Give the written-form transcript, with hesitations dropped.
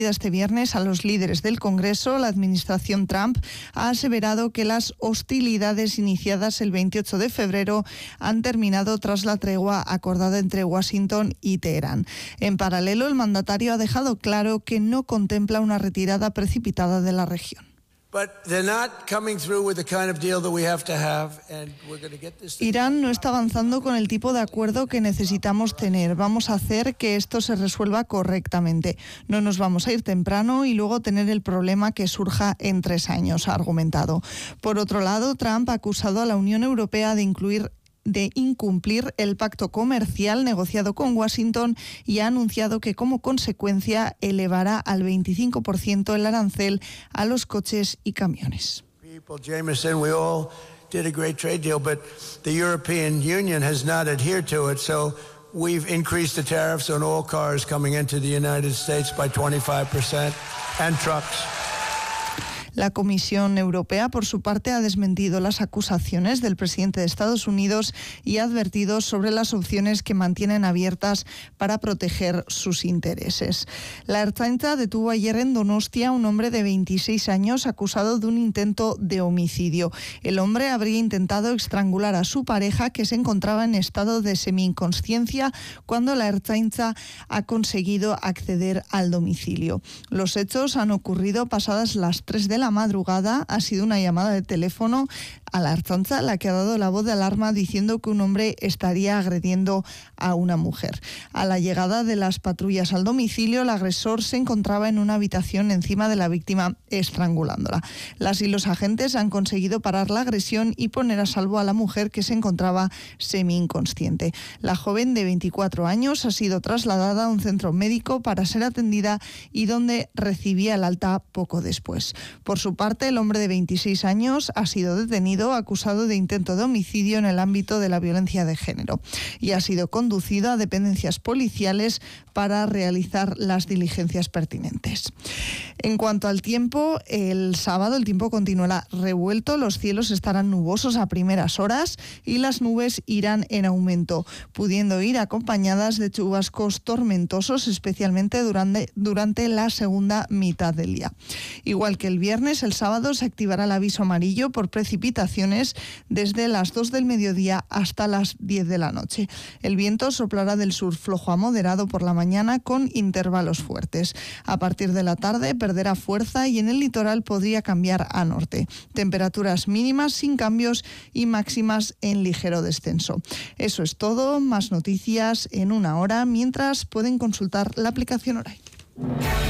Este viernes a los líderes del Congreso, la administración Trump ha aseverado que las hostilidades iniciadas el 28 de febrero han terminado tras la tregua acordada entre Washington y Teherán. En paralelo, el mandatario ha dejado claro que no contempla una retirada precipitada de la región. Irán no está avanzando con el tipo de acuerdo que necesitamos tener. Vamos a hacer que esto se resuelva correctamente. No nos vamos a ir temprano y luego tener el problema que surja en 3 años, ha argumentado. Por otro lado, Trump ha acusado a la Unión Europea de incumplir el pacto comercial negociado con Washington y ha anunciado que como consecuencia elevará al 25% el arancel a los coches y camiones. Jameson, we all did a great trade deal, but the European Union has not adhered to it, so we've increased the tariffs on all cars coming into the United States by 25% and trucks. La Comisión Europea, por su parte, ha desmentido las acusaciones del presidente de Estados Unidos y ha advertido sobre las opciones que mantienen abiertas para proteger sus intereses. La Ertzaintza detuvo ayer en Donostia a un hombre de 26 años acusado de un intento de homicidio. El hombre habría intentado estrangular a su pareja, que se encontraba en estado de semi-inconsciencia, cuando la Ertzaintza ha conseguido acceder al domicilio. Los hechos han ocurrido pasadas las 3 de la madrugada. Ha sido una llamada de teléfono a la Ertzaintza la que ha dado la voz de alarma diciendo que un hombre estaría agrediendo a una mujer. A la llegada de las patrullas al domicilio, el agresor se encontraba en una habitación encima de la víctima estrangulándola. Las y los agentes han conseguido parar la agresión y poner a salvo a la mujer, que se encontraba semi-inconsciente. La joven de 24 años ha sido trasladada a un centro médico para ser atendida y donde recibía el alta poco después. Por su parte, el hombre de 26 años ha sido detenido acusado de intento de homicidio en el ámbito de la violencia de género y ha sido conducido a dependencias policiales para realizar las diligencias pertinentes. En cuanto al tiempo, el sábado el tiempo continuará revuelto, los cielos estarán nubosos a primeras horas y las nubes irán en aumento, pudiendo ir acompañadas de chubascos tormentosos, especialmente durante la segunda mitad del día. Igual que el viernes, el sábado se activará el aviso amarillo por precipitaciones desde las 2 del mediodía hasta las 10 de la noche. El viento soplará del sur flojo a moderado por la mañana con intervalos fuertes. A partir de la tarde perderá fuerza y en el litoral podría cambiar a norte. Temperaturas mínimas sin cambios y máximas en ligero descenso. Eso es todo. Más noticias en una hora, mientras pueden consultar la aplicación Oray.